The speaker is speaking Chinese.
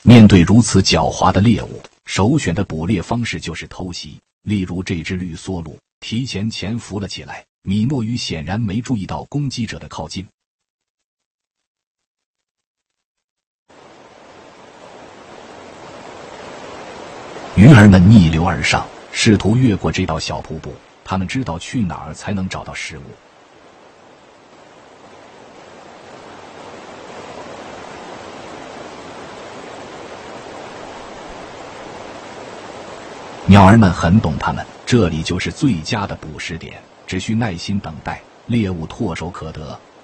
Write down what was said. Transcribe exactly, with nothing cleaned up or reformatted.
面对如此狡猾的猎物，首选的捕猎方式就是偷袭。例如这只绿梭鹿提前潜伏了起来，米诺鱼显然没注意到攻击者的靠近。鱼儿们逆流而上，试图越过这道小瀑布，他们知道去哪儿才能找到食物。鸟儿们很懂它们，这里就是最佳的捕食点，只需耐心等待，猎物唾手可得。